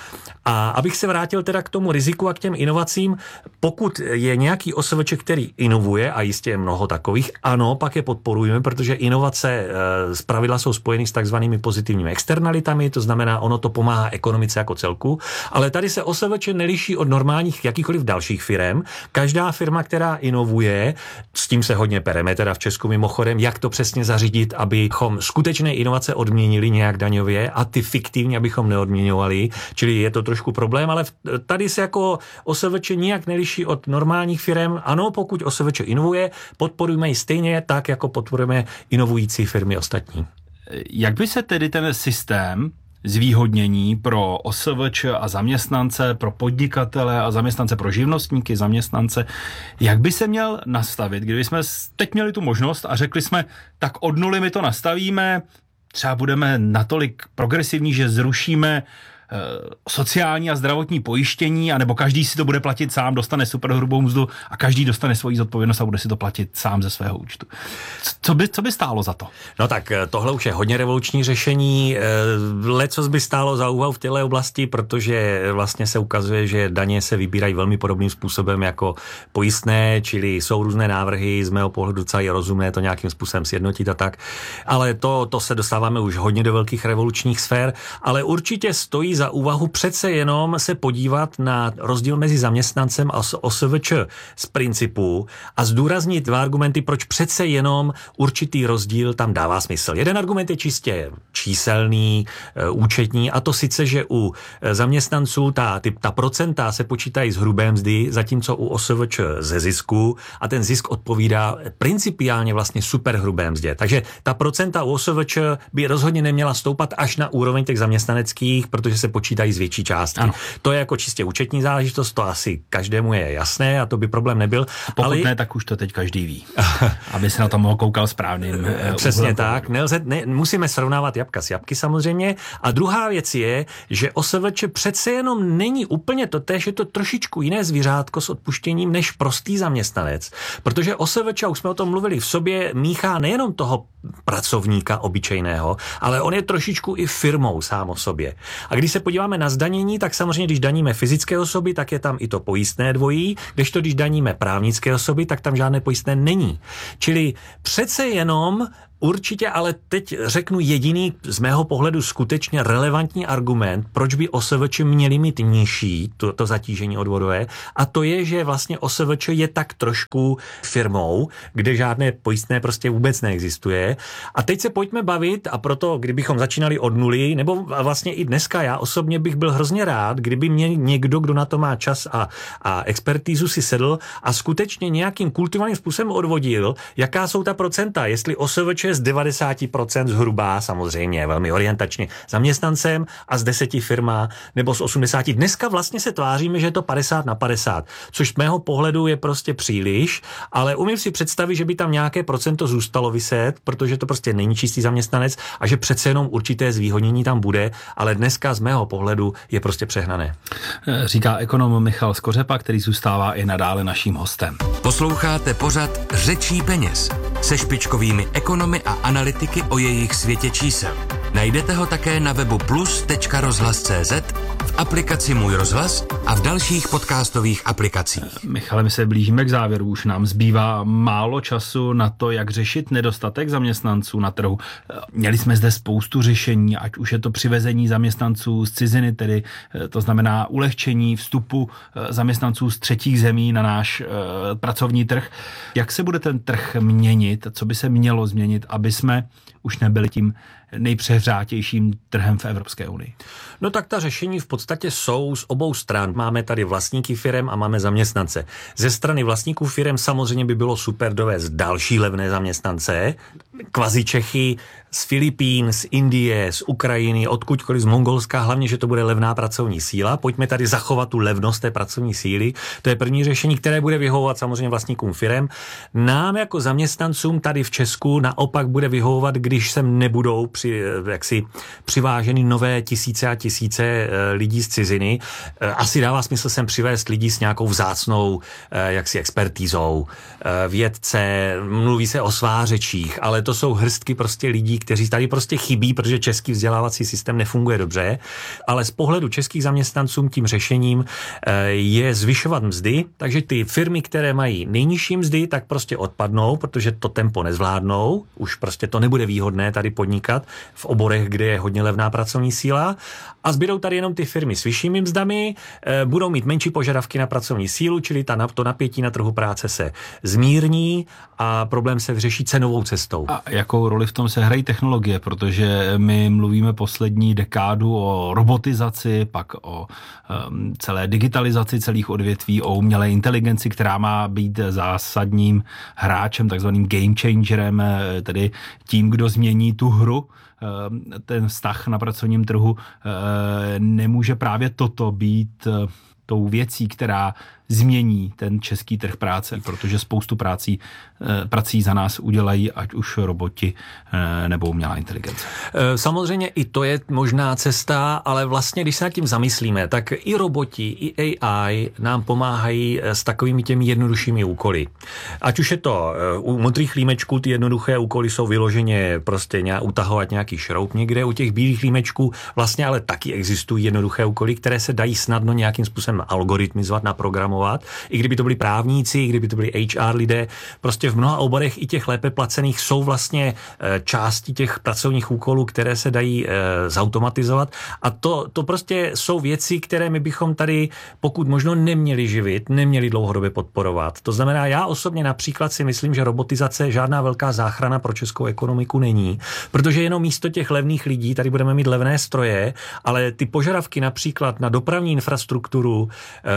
A abych se vrátil teda k tomu riziku a k těm inovacím, pokud je nějaký OSVČ, který inovuje, a jistě je mnoho takových, ano, pak je podporujeme, protože inovace zpravidla jsou spojeny s takzvanými pozitivními externalitami, to znamená, ono to pomáhá ekonomice jako celku, ale tady se OSVČ neliší od normálních jakýchkoliv dalších firem. Každá firma, která inovuje, s tím se hodně pereme, teda v Česku mimochodem, jak to přesně zařídit, abychom skutečné inovace odměnili nějak daňově a ty fiktivní, abychom neodměňovali, čili je to trošku problém, ale tady se jako OSVČ nijak neliší od normálních firem. Ano, pokud OSVČ inovuje, podporujeme ji stejně tak, jako podporujeme inovující firmy ostatní. Jak by se tedy ten systém zvýhodnění pro OSVČ a zaměstnance, pro podnikatele a zaměstnance, pro živnostníky, zaměstnance, jak by se měl nastavit, kdyby jsme teď měli tu možnost a řekli jsme, tak od nuly my to nastavíme, třeba budeme natolik progresivní, že zrušíme sociální a zdravotní pojištění, anebo každý si to bude platit sám, dostane superhrubou mzdu a každý dostane svoji zodpovědnost a bude si to platit sám ze svého účtu. Co by stálo za to? No tak tohle už je hodně revoluční řešení. Lecos by stálo za úvahu v této oblasti, protože vlastně se ukazuje, že daně se vybírají velmi podobným způsobem jako pojistné, čili jsou různé návrhy, z mého pohledu docela je rozumné to nějakým způsobem sjednotit a tak. Ale to se dostáváme už hodně do velkých revolučních sfér, ale určitě stojí stojí za úvahu přece jenom se podívat na rozdíl mezi zaměstnancem a OSVČ z principu a zdůraznit dva argumenty, proč přece jenom určitý rozdíl tam dává smysl. Jeden argument je čistě číselný, účetní, a to sice, že u zaměstnanců ta procenta se počítají z hrubé mzdy, zatímco u OSVČ ze zisku, a ten zisk odpovídá principiálně vlastně superhrubé mzdě. Takže ta procenta u OSVČ by rozhodně neměla stoupat až na úroveň těch zaměstnaneckých, protože se počítají z větší částky. Ano. To je jako čistě účetní záležitost, to asi každému je jasné a to by problém nebyl. Pokud ne, tak už to teď každý ví. Aby se na to mohl koukal správným. Přesně tak. Musíme srovnávat jabka s jabky samozřejmě. A druhá věc je, že OSVČ přece jenom není úplně totéž, je to trošičku jiné zvířátko s odpuštěním než prostý zaměstnanec. Protože OSVČ, už jsme o tom mluvili, v sobě míchá nejenom toho pracovníka obyčejného, ale on je trošičku i firmou sám o sobě. A když se podíváme na zdanění, tak samozřejmě, když daníme fyzické osoby, tak je tam i to pojistné dvojí, kdežto když daníme právnické osoby, tak tam žádné pojistné není. Čili přece jenom určitě, ale teď řeknu jediný z mého pohledu skutečně relevantní argument, proč by OSVČ měli mít nižší to zatížení odvodové, a to je, že vlastně OSVČ je tak trošku firmou, kde žádné pojistné prostě vůbec neexistuje. A teď se pojďme bavit, a proto, kdybychom začínali od nuly, nebo vlastně i dneska, já osobně bych byl hrozně rád, kdyby mě někdo, kdo na to má čas a expertízu, si sedl a skutečně nějakým kultivovaným způsobem odvodil, jaká jsou ta procenta, jestli OSVČ z 90% zhruba, samozřejmě velmi orientačně zaměstnancem a z 10 firma, nebo z 80. Dneska vlastně se tváříme, že je to 50/50, což z mého pohledu je prostě příliš, ale umím si představit, že by tam nějaké procento zůstalo viset, protože to prostě není čistý zaměstnanec a že přece jenom určité zvýhodnění tam bude, ale dneska z mého pohledu je prostě přehnané. Říká ekonom Michal Skořepa, který zůstává i nadále naším hostem. Posloucháte pořad Řečí peněz se špičkovými ekonomy a analytiky o jejich světě čísel. Najdete ho také na webu plus.rozhlas.cz, v aplikaci Můj rozhlas a v dalších podcastových aplikacích. Michale, my se blížíme k závěru, už nám zbývá málo času na to, jak řešit nedostatek zaměstnanců na trhu. Měli jsme zde spoustu řešení, ať už je to přivezení zaměstnanců z ciziny, tedy to znamená ulehčení vstupu zaměstnanců z třetích zemí na náš pracovní trh. Jak se bude ten trh měnit, co by se mělo změnit, aby jsme už nebyli tím nejpřehřátějším trhem v Evropské unii? No tak ta řešení v podstatě jsou z obou stran. Máme tady vlastníky firem a máme zaměstnance. Ze strany vlastníků firem samozřejmě by bylo super dovést další levné zaměstnance, kvazi Čechy z Filipín, z Indie, z Ukrajiny, odkudkoliv, z Mongolska, hlavně, že to bude levná pracovní síla. Pojďme tady zachovat tu levnost té pracovní síly. To je první řešení, které bude vyhovovat samozřejmě vlastníkům firem. Nám jako zaměstnancům tady v Česku naopak bude vyhovovat, když sem nebudou přiváženy nové tisíce a tisíce lidí z ciziny. Asi dává smysl sem přivést lidi s nějakou vzácnou expertízou, vědce, mluví se o svářečích, ale to jsou hrstky prostě lidí, kteří tady prostě chybí, protože český vzdělávací systém nefunguje dobře, ale z pohledu českých zaměstnanců tím řešením je zvyšovat mzdy, takže ty firmy, které mají nejnižší mzdy, tak prostě odpadnou, protože to tempo nezvládnou, už prostě to nebude výhodné tady podnikat v oborech, kde je hodně levná pracovní síla, a zbydou tady jenom ty firmy s vyššími mzdami, budou mít menší požadavky na pracovní sílu, čili to napětí na trhu práce se zmírní a problém se vyřeší cenovou cestou. A jakou roli v tom se hrají technologie, protože my mluvíme poslední dekádu o robotizaci, pak o celé digitalizaci celých odvětví, o umělé inteligenci, která má být zásadním hráčem, takzvaným game changerem, tedy tím, kdo změní tu hru, ten vztah na pracovním trhu. Nemůže právě toto být tou věcí, která změní ten český trh práce, protože spoustu prací za nás udělají ať už roboti nebo umělá inteligence. Samozřejmě i to je možná cesta, ale vlastně, když se nad tím zamyslíme, tak i roboti, i AI nám pomáhají s takovými těmi jednoduššími úkoly. Ať už je to u modrých límečků, ty jednoduché úkoly jsou vyloženě prostě utahovat nějaký šroub někde, u těch bílých límečků vlastně ale taky existují jednoduché úkoly, které se dají snadno nějakým způsobem algoritmizovat, naprogramovat reformovat, i kdyby to byli právníci, i kdyby to byli HR lidé, prostě v mnoha oborech i těch lépe placených jsou vlastně části těch pracovních úkolů, které se dají zautomatizovat a to prostě jsou věci, které my bychom tady pokud možno neměli živit, neměli dlouhodobě podporovat. To znamená, já osobně například si myslím, že robotizace žádná velká záchrana pro českou ekonomiku není, protože jenom místo těch levných lidí tady budeme mít levné stroje, ale ty požadavky například na dopravní infrastrukturu,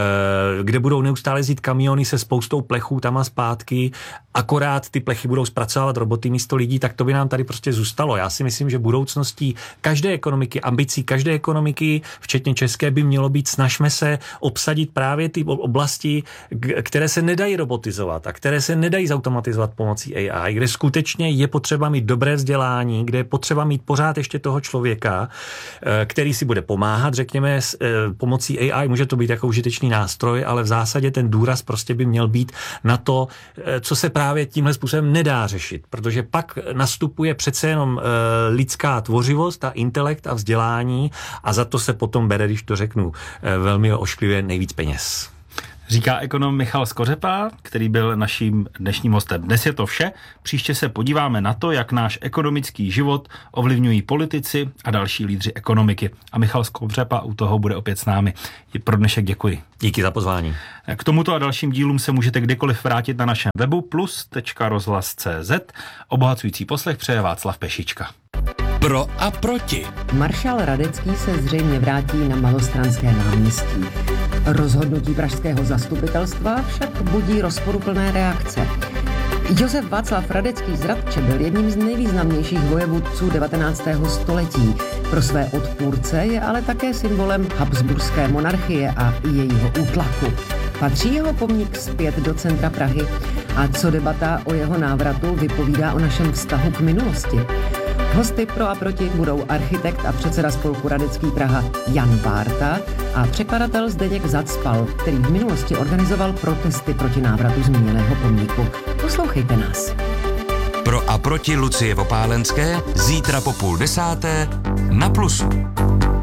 kde budou neustále jezdit kamiony se spoustou plechů tam a zpátky, akorát ty plechy budou zpracovat roboty místo lidí, tak to by nám tady prostě zůstalo. Já si myslím, že budoucností každé ekonomiky, ambicí každé ekonomiky, včetně české, by mělo být snažme se obsadit právě ty oblasti, které se nedají robotizovat a které se nedají zautomatizovat pomocí AI, kde skutečně je potřeba mít dobré vzdělání, kde je potřeba mít pořád ještě toho člověka, který si bude pomáhat, řekněme, pomocí AI. Může to být jako užitečný nástroj, ale v zásadě ten důraz prostě by měl být na to, co se právě tímhle způsobem nedá řešit, protože pak nastupuje přece jenom lidská tvořivost a intelekt a vzdělání a za to se potom bere, když to řeknu velmi ošklivě, nejvíc peněz. Říká ekonom Michal Skořepa, který byl naším dnešním hostem. Dnes je to vše. Příště se podíváme na to, jak náš ekonomický život ovlivňují politici a další lídři ekonomiky. A Michal Skořepa u toho bude opět s námi. Pro dnešek děkuji. Díky za pozvání. K tomuto a dalším dílům se můžete kdykoliv vrátit na našem webu plus.rozhlas.cz. Obohacující poslech přeje Václav Pešička. Pro a proti. Maršál Radecký se zřejmě vrátí na Malostranské náměstí. Rozhodnutí pražského zastupitelstva však budí rozporuplné reakce. Josef Václav Radecký z Radče byl jedním z nejvýznamnějších vojevůdců 19. století. Pro své odpůrce je ale také symbolem habsburské monarchie a jejího útlaku. Patří jeho pomník zpět do centra Prahy? A co debata o jeho návratu vypovídá o našem vztahu k minulosti? Hosty pro a proti budou architekt a předseda spolku Radecký Praha Jan Bárta a překladatel Zdeněk Zacpal, který v minulosti organizoval protesty proti návratu zmíněného pomníku. Poslouchejte nás. Pro a proti Lucie Vopálenské zítra po 9:30 na Plusu.